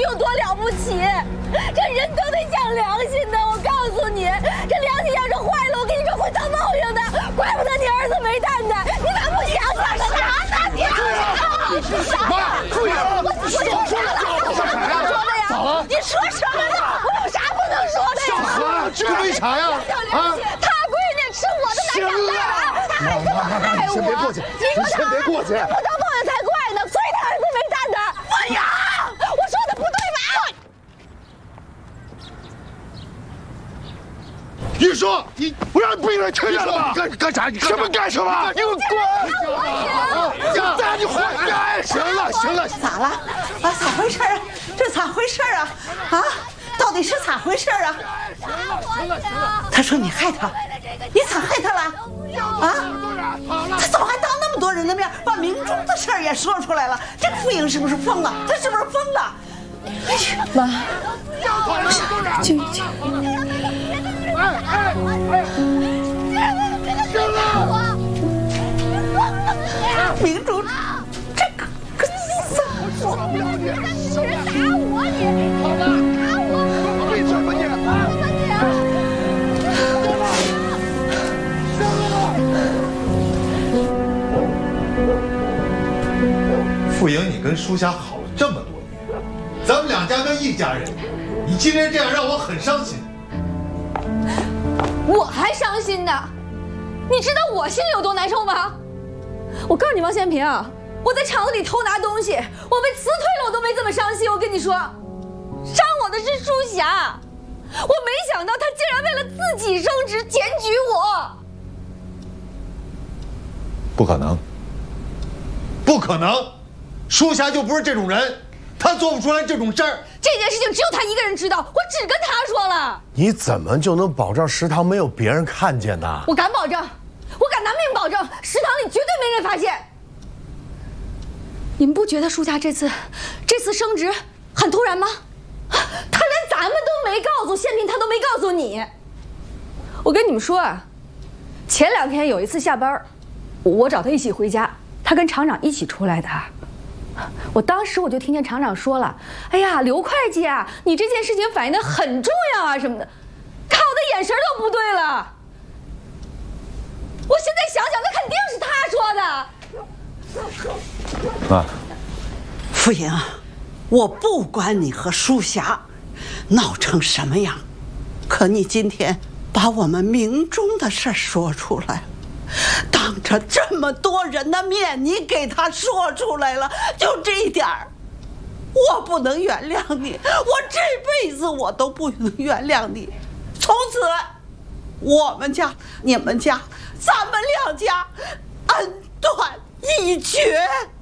有多了不起？这人都得讲良心的，我告诉你，这良心要是坏了，我跟你说会遭报应的。怪不得你儿子没蛋蛋，你咋不想想啥呢？你妈，注意啊！ 我说的呀， 咋了？ 你说什么呢？我有啥不能说的呀？ 小何，这为啥呀？啊！ 他闺女吃我的奶长大的，他还说他爱我。 先别过去，你先别过去。 不遭报应才怪呢，所以他儿子没蛋蛋。我呀，我说的不对吧？ 你说你，我让你闭嘴，听见了吗？干啥？你什么干什么？你给我滚！你活该！行了， 咋了？啊，咋回事啊？这咋回事啊？啊，到底是咋回事啊？ 行了， 他说你害他，你咋害他了？啊？他怎么还当那么多人的面，把明珠的事儿也说出来了？这个傅莹是不是疯了？他是不是疯了？哎呀，妈，静一静。明珠，这个受不了你！打我你！好了，打我！闭嘴吧你！ 傅莹，你跟舒霞好了这么多年，咱们两家跟一家人，你今天这样让我很伤心。 我还伤心呢，你知道我心里有多难受吗？我告诉你，王宪平，我在厂子里偷拿东西，我被辞退了，我都没这么伤心。我跟你说，伤我的是舒霞，我没想到她竟然为了自己升职检举我。 不可能，不可能，舒霞就不是这种人，她做不出来这种事儿。 这件事情只有他一个人知道，我只跟他说了。 你怎么就能保证食堂没有别人看见呢？ 我敢保证，我敢拿命保证，食堂里绝对没人发现。你们不觉得舒霞这次升职很突然吗？他连咱们都没告诉宪平，他都没告诉你。我跟你们说啊，前2天有一次下班，我找他一起回家，他跟厂长一起出来的。我当时就听见厂长说了：“哎呀，刘会计啊，你这件事情反映的很重要啊什么的。”看我的眼神都不对了。我现在想想，那肯定是他说的。 妈， 傅莹，我不管你和舒霞闹成什么样，可你今天把我们明中的事说出来了。当着这么多人的面，你给他说出来了，就这一点儿，我不能原谅你，我这辈子我都不能原谅你。从此，我们家、你们家、咱们2家恩断义绝。